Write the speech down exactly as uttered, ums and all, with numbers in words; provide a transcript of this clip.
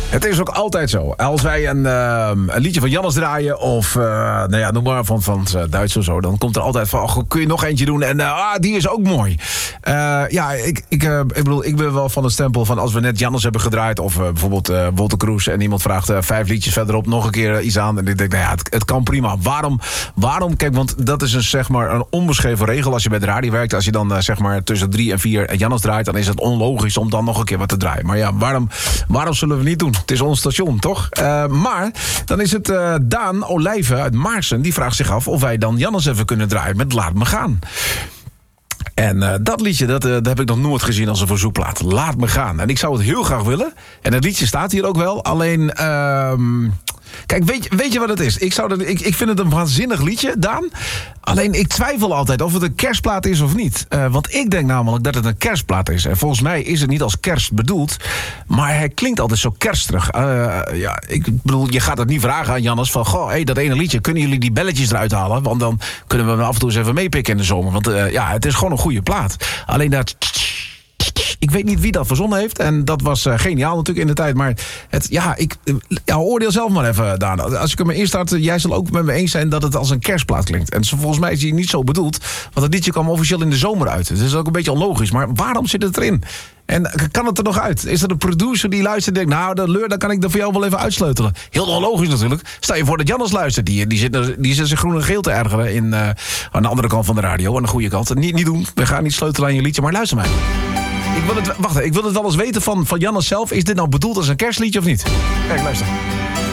Het is ook altijd zo. Als wij een, uh, een liedje van Jannes draaien... of uh, nou ja, noem maar van, van uh, Duits of zo... dan komt er altijd van, oh, kun je nog eentje doen? En uh, ah, die is ook mooi. Uh, ja, ik, ik, uh, ik bedoel, ik ben wel van het stempel van... als we net Jannes hebben gedraaid... of uh, bijvoorbeeld uh, Wolter Kroes... en iemand vraagt uh, vijf liedjes verderop nog een keer uh, iets aan... en ik denk, nou ja, het, het kan prima. Waarom? Waarom? Kijk, want dat is een, zeg maar, een onbeschreven regel... als je bij de radio werkt. Als je dan uh, zeg maar tussen drie en vier Jannes draait... dan is het onlogisch om dan nog een keer wat te draaien. Maar ja, waarom, waarom zullen we niet doen? Het is ons station, toch? Uh, maar dan is het uh, Daan Olijven uit Maarsen... die vraagt zich af of wij dan Jannes even kunnen draaien met Laat Me Gaan. En uh, dat liedje, dat, uh, dat heb ik nog nooit gezien als een verzoekplaat. Laat Me Gaan. En ik zou het heel graag willen. En het liedje staat hier ook wel. Alleen... Uh, Kijk, weet je, weet je wat het is? Ik, zou dat, ik, ik vind het een waanzinnig liedje, Daan. Alleen, ik twijfel altijd of het een kerstplaat is of niet. Uh, want ik denk namelijk dat het een kerstplaat is. En volgens mij is het niet als kerst bedoeld. Maar hij klinkt altijd zo kerstig. Uh, ja, ik bedoel, je gaat het niet vragen aan Jannes van... goh, hey, dat ene liedje, kunnen jullie die belletjes eruit halen? Want dan kunnen we hem af en toe eens even meepikken in de zomer. Want uh, ja, het is gewoon een goede plaat. Alleen dat... Ik weet niet wie dat verzonnen heeft. En dat was uh, geniaal natuurlijk in de tijd. Maar het, ja, ik ja, oordeel zelf maar even, Daan. Als ik hem eerst start, jij zal ook met me eens zijn dat het als een kerstplaat klinkt. En volgens mij is hij niet zo bedoeld. Want het liedje kwam officieel in de zomer uit. Dus dat is ook een beetje onlogisch. Maar waarom zit het erin? En kan het er nog uit? Is er een producer die luistert en denkt... nou, de leur, dan kan ik er voor jou wel even uitsleutelen. Heel onlogisch natuurlijk. Stel je voor dat Jannes luistert. Die, die, zit, die zit zich groen en geel te ergeren in, uh, aan de andere kant van de radio. Aan de goede kant. Niet, niet doen. We gaan niet sleutelen aan je liedje, maar luister mij. Ik wil het, wacht, ik wil het wel eens weten van, van Jannes zelf. Is dit nou bedoeld als een kerstliedje of niet? Kijk, luister.